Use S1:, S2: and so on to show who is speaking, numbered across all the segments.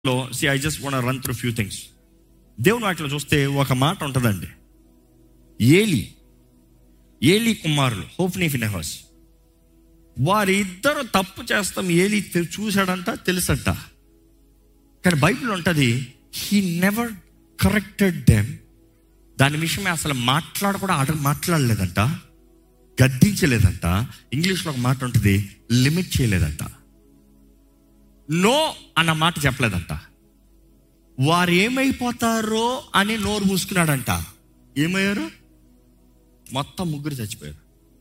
S1: I just want run through few things. దేవుని వాటిలో చూస్తే ఒక మాట ఉంటుందండి. ఏలి కుమారులు హోఫ్నీ ఫినెహాస్ వారిద్దరు తప్పు చేస్తాం ఏలి చూశాడంట, తెలుసంట. కానీ బైబిల్ ఉంటుంది హీ నెవర్ కరెక్టెడ్ దెమ్. దాని విషయమే అసలు మాట్లాడలేదంట, గద్దించలేదంట. ఇంగ్లీష్లో ఒక మాట ఉంటుంది, లిమిట్ చేయలేదంట, నో అన్న మాట చెప్పలేదంట. వారు ఏమైపోతారో అని నోరు మూసుకున్నాడంట. ఏమయ్యారు? మొత్తం ముగ్గురు చచ్చిపోయారు.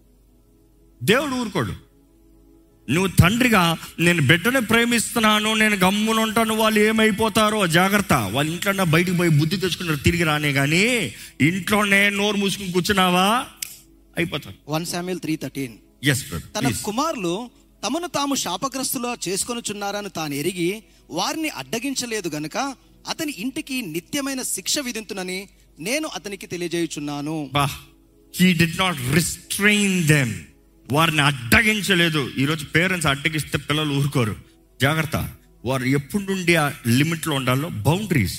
S1: దేవుడు ఊరుకోడు. నువ్వు తండ్రిగా నేను బిడ్డని ప్రేమిస్తున్నాను, నేను గమ్మునుంటాను, వాళ్ళు ఏమైపోతారో జాగ్రత్త. వాళ్ళ ఇంట్లో బయటికి పోయి బుద్ధి తెచ్చుకున్నారు, తిరిగి రానే. కానీ ఇంట్లోనే నోరు మూసుకుని కూర్చున్నావా అయిపోతారు.
S2: 1 Samuel 3:13.
S1: Yes, brother,
S2: తన
S1: please.
S2: కుమారులు తమను తాము శాపగ్రస్తులు చేసుకొనుచున్నారని తాను ఎరిగి వారిని అడ్డగించలేదు గనుక అతని ఇంటికి నిత్యమైన శిక్ష విధింతునని నేను అతనికి తెలియజేయుచున్నాను.
S1: He did not restrain them. వారిని అడ్డగించలేదు. ఈరోజు పేరెంట్స్ అడ్డగిస్తే పిల్లలు ఊరుకోరు. జాగ్రత్త. వారు ఎప్పుడు నుండి ఆ లిమిట్లో ఉండాలో boundaries.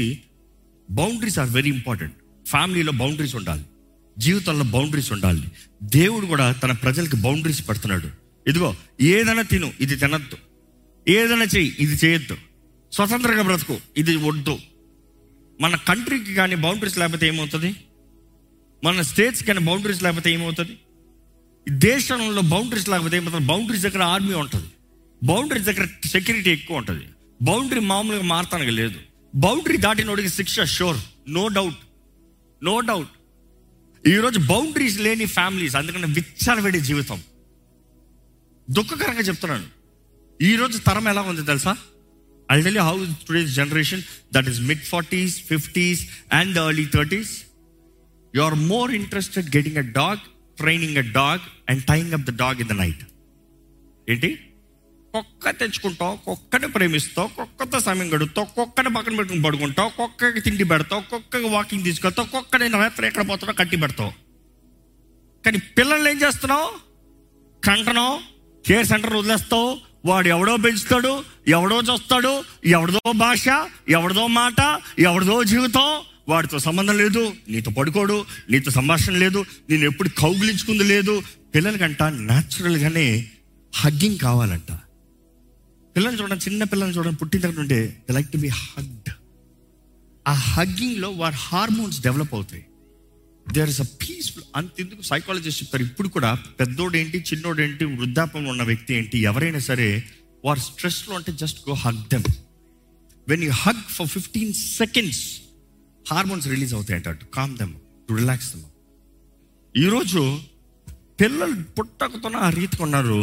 S1: Boundaries are very important. ఫ్యామిలీలో బౌండరీస్ ఉండాలి, జీవితంలో బౌండరీస్ ఉండాలి. దేవుడు కూడా తన ప్రజలకు బౌండరీస్ పెడుతున్నాడు. ఇదిగో ఏదైనా తిను, ఇది తినద్దు. ఏదైనా చెయ్యి, ఇది చేయొద్దు. స్వతంత్రంగా బ్రతుకు, ఇది వద్దు. మన కంట్రీకి కానీ బౌండరీస్ లేకపోతే ఏమవుతుంది? మన స్టేట్స్ కానీ బౌండరీస్ లేకపోతే ఏమవుతుంది? దేశంలో బౌండరీస్ లేకపోతే ఏమవుతుంది? బౌండరీస్ దగ్గర ఆర్మీ ఉంటుంది, బౌండరీస్ దగ్గర సెక్యూరిటీ ఎక్కువ ఉంటుంది. బౌండరీ మామూలుగా మారతానికి లేదు. బౌండరీ దాటినోడికి శిక్ష షూర్, నో డౌట్. ఈరోజు బౌండరీస్ లేని ఫ్యామిలీస్, అందుకని విచ్చలవిడి జీవితం. దుఃఖకరంగా చెప్తున్నాను. ఈరోజు తరం ఎలా ఉంది తెలుసా? I'll tell you how today's generation, that is mid-40s, 50s and the early 30s, you are more interested getting a dog, training a dog and tying up the dog in the night. ఏంటి? కుక్క తెచ్చుకుంటావు, కుక్కని ప్రేమిస్తావు, కుక్కతో సమయం గడుపుతావు, కుక్కని పక్కన పెట్టుకుని పడుకుంటావు, కుక్కకి తిండి పెడతావు, కుక్కకి వాకింగ్ తీసుకెళ్తావు, కుక్కని రాత్రి ఎక్కడ పోతాడో కట్టి పెడతావు. కానీ పిల్లల్ని ఏం చేస్తున్నావు? కంటనావు, కేర్ సెంటర్ వదిలేస్తావు. వాడు ఎవడో పెంచుతాడు, ఎవడో చూస్తాడు, ఎవడదో భాష, ఎవడదో మాట, ఎవడదో జీవితం. వాడితో సంబంధం లేదు, నీతో పడుకోడు, నీతో సంభాషణ లేదు, నేను ఎప్పుడు కౌగిలించుకుంది లేదు. పిల్లలకంట న్యాచురల్గానే హగ్గింగ్ కావాలంట. పిల్లల్ని చూడండి, చిన్న పిల్లల్ని చూడండి, పుట్టిన దగ్గర నుండి they like to be hugged. ఆ హగ్గింగ్లో వారి హార్మోన్స్ డెవలప్ అవుతాయి. There is a peaceful. అంతెందుకు సైకాలజిస్ట్ చెప్తారు, ఇప్పుడు కూడా పెద్దోడేంటి, చిన్నోడేంటి, వృద్ధాపంలో ఉన్న వ్యక్తి ఏంటి, ఎవరైనా సరే వారు స్ట్రెస్లో అంటే just go hug them. When you hug for 15 seconds hormones release అవుతాయి అంట, to calm them, to relax them. ఈరోజు పిల్లలు పుట్టకుతున్న ఆ రీతికి ఉన్నారు.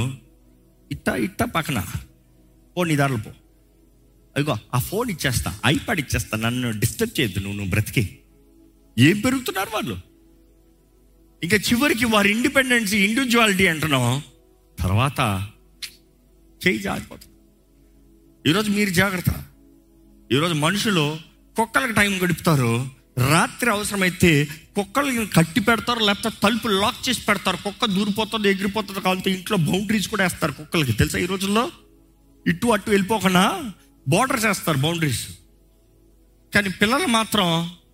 S1: ఇట్ట పక్కన పో, నీ దారిలో పో, అదిగో ఆ ఫోన్ ఇచ్చేస్తా, ఐప్యాడ్ ఇచ్చేస్తా, నన్ను డిస్టర్బ్ చేయొద్దు, నువ్వు బ్రతికి. ఏం పెరుగుతున్నారు వాళ్ళు? ఇంకా చివరికి వారి ఇండివిజువాలిటీ అంటున్నాం, తర్వాత చేయి జారిపోతుంది. ఈరోజు మీరు జాగ్రత్త. ఈరోజు మనుషులు కుక్కలకు టైం గడుపుతారు, రాత్రి అవసరమైతే కుక్కలకి కట్టి పెడతారు, లేకపోతే తలుపు లాక్ చేసి పెడతారు. కుక్క దూరిపోతుంది, ఎగిరిపోతుంది, కాబట్టి ఇంట్లో బౌండరీస్ కూడా వేస్తారు కుక్కలకి. తెలుసా? ఈ రోజుల్లో ఇటు అటు వెళ్ళిపోకుండా బోర్డర్స్ వేస్తారు, బౌండరీస్. కానీ పిల్లలు మాత్రం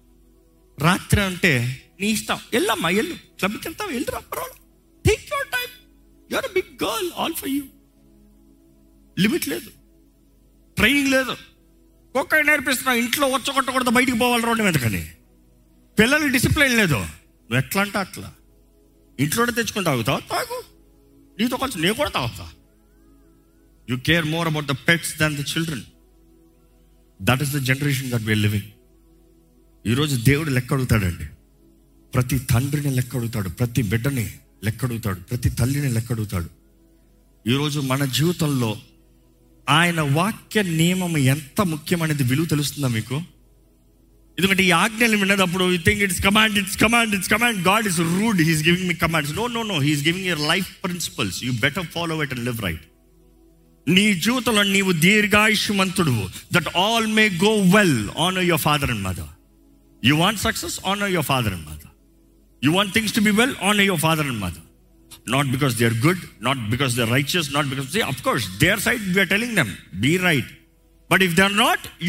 S1: రాత్రి అంటే నీ ఇష్టం, వెళ్ళమ్మా, వెళ్ళు, క్లబ్కి వెళ్తావు, వెళ్ళురా, పర్వాలేదు, take your time, you're a big girl, all for you. Limit లేదు, ట్రైనింగ్ లేదు. కుక్క నేర్పిస్తున్నావు, ఇంట్లో వచ్చకొట్టకూడదు, బయటికి పోవాలి రోడ్డు మీద. కానీ పిల్లలకి డిసిప్లిన్ లేదు. నువ్వు ఎట్లా అంటే అట్లా ఇంట్లోనే తెచ్చుకుని తాగుతావు, తాగు, నీతో కొంచెం నేను కూడా తాగుతా. You care more about the pets than the children. That is the generation that we are living. ఈరోజు దేవుడు లెక్క అడుగుతాడండి. ప్రతి తండ్రిని లెక్క అడుగుతాడు, ప్రతి బిడ్డని లెక్క అడుగుతాడు, ప్రతి తల్లిని లెక్క అడుగుతాడు. ఈరోజు మన జీవితంలో ఆయన వాక్య నియమం ఎంత ముఖ్యమనేది విలువ తెలుస్తుందా మీకు? ఎందుకంటే ఈ ఆజ్ఞలు విన్నప్పుడు you think it's command. God is rude, he's giving me commands. No, he's giving your life principles. You better follow it and live right. నీ జీవితంలో నీవు దీర్ఘాయుష్మంతుడు, that all may go well. Honour your father and mother. You want success? Honor your father and mother. You want things to be well? Honor your father and mother. Not because they are good, not because they are righteous, not because, see, of course, their side we are telling them, be right. But if they are not,